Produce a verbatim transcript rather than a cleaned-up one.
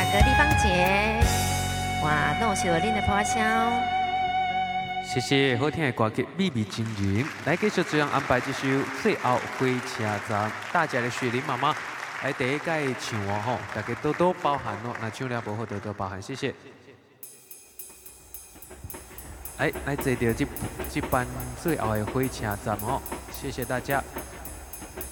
个立方节，哇，弄起了恁的花香。 谢谢好听的歌曲《秘密情人》，来继续这样安排这首《最后火车站》，大家的雪梨妈妈来第一届唱哦吼，大家多多包涵哦，那唱了不好多多包涵，谢谢。来来坐到这这班最后的火车站哦，谢谢大家。